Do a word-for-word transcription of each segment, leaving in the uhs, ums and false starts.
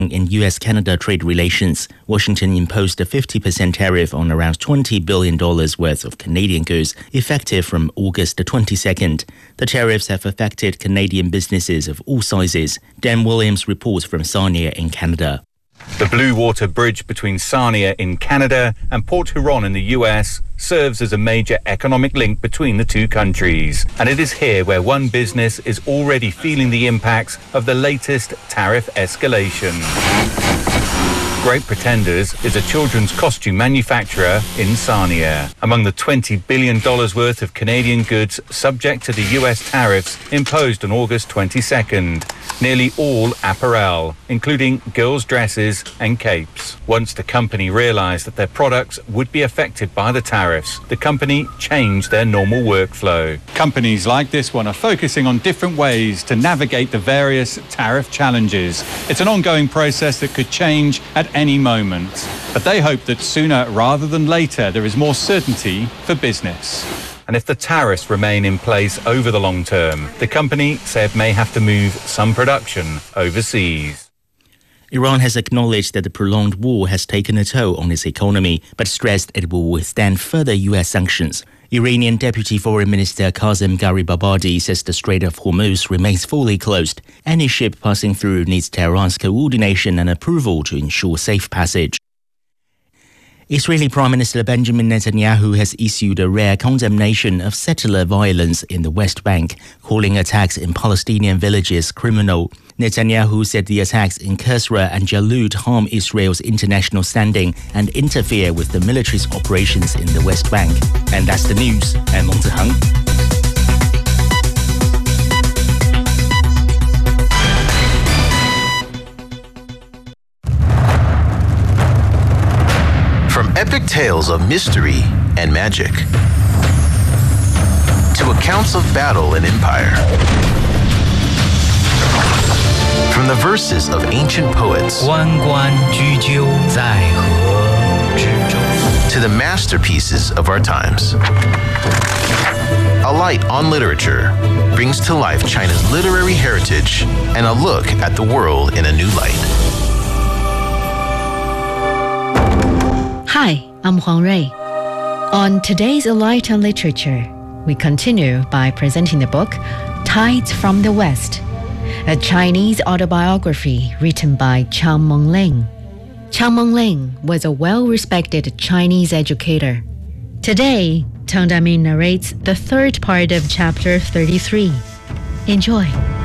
In U S Canada trade relations, Washington imposed a fifty percent tariff on around twenty billion dollars worth of Canadian goods, effective from August the twenty-second. The tariffs have affected Canadian businesses of all sizes. Dan Williams reports from Sarnia in Canada. The Blue Water Bridge between Sarnia in Canada and Port Huron in the U S serves as a major economic link between the two countries. And it is here where one business is already feeling the impacts of the latest tariff escalation. Great Pretenders is a children's costume manufacturer in Sarnia. Among the twenty billion dollars worth of Canadian goods subject to the U S tariffs imposed on August twenty-second, nearly all apparel, including girls' dresses and capes. Once the company realized that their products would be affected by the tariffs, the company changed their normal workflow. Companies like this one are focusing on different ways to navigate the various tariff challenges. It's an ongoing process that could change at any moment. But they hope that sooner rather than later there is more certainty for business. And if the tariffs remain in place over the long term, the company said may have to move some production overseas. Iran has acknowledged that the prolonged war has taken a toll on its economy, but stressed it will withstand further U S sanctions. Iranian Deputy Foreign Minister Qasem Gharibabadi says the Strait of Hormuz remains fully closed. Any ship passing through needs Tehran's coordination and approval to ensure safe passage. Israeli Prime Minister Benjamin Netanyahu has issued a rare condemnation of settler violence in the West Bank, calling attacks in Palestinian villages criminal. Netanyahu said the attacks in Qusra and Jalud harm Israel's international standing and interfere with the military's operations in the West Bank. And that's the news. I'm Meng Ziheng. From epic tales of mystery and magic to accounts of battle and empire, from the verses of ancient poets 万观雎鸠，在河之洲 to the masterpieces of our times. A Light on Literature brings to life China's literary heritage and a look at the world in a new light. Hi, I'm Huang Rui. On today's A Light on Literature, we continue by presenting the book Tides from the West, a Chinese autobiography written by Chang Mengling. Chang Mengling was a well-respected Chinese educator. Today, Tang Damin narrates the third part of chapter thirty-three. Enjoy.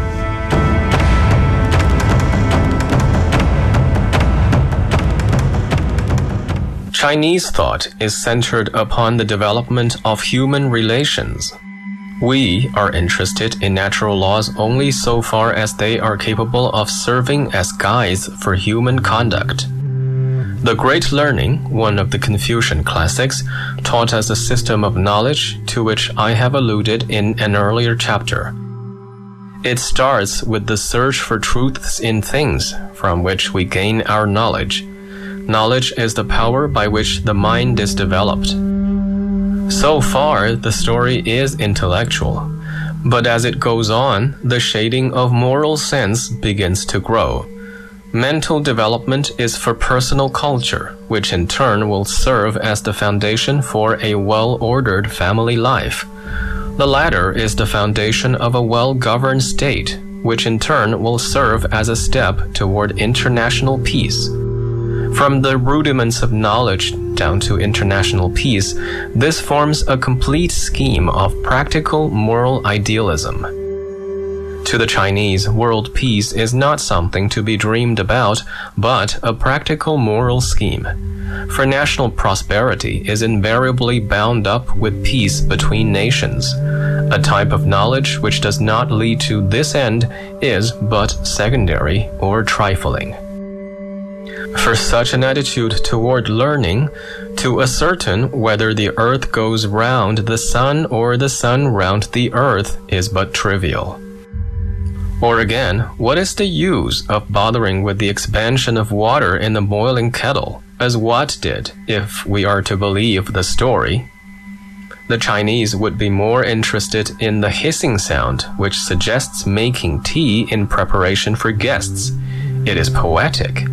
Chinese thought is centered upon the development of human relations. We are interested in natural laws only so far as they are capable of serving as guides for human conduct. The Great Learning, one of the Confucian classics, taught us a system of knowledge to which I have alluded in an earlier chapter. It starts with the search for truths in things, from which we gain our knowledge. Knowledge is the power by which the mind is developed. So far, the story is intellectual, but as it goes on, the shading of moral sense begins to grow. Mental development is for personal culture, which in turn will serve as the foundation for a well-ordered family life. The latter is the foundation of a well-governed state, which in turn will serve as a step toward international peace. From the rudiments of knowledge down to international peace, this forms a complete scheme of practical moral idealism. To the Chinese, world peace is not something to be dreamed about, but a practical moral scheme. For national prosperity is invariably bound up with peace between nations. A type of knowledge which does not lead to this end is but secondary or trifling. For such an attitude toward learning, to ascertain whether the earth goes round the sun or the sun round the earth is but trivial. Or again, what is the use of bothering with the expansion of water in the boiling kettle, as Watt did, if we are to believe the story? The Chinese would be more interested in the hissing sound, which suggests making tea in preparation for guests. It is poetic,